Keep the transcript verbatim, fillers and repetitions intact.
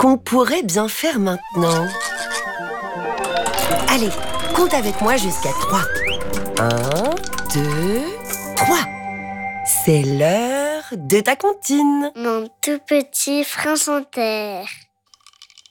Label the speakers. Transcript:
Speaker 1: qu'on pourrait bien faire maintenant. Allez, compte avec moi jusqu'à trois. Un, deux, trois. C'est l'heure de ta comptine.
Speaker 2: Mon tout petit prince en terre.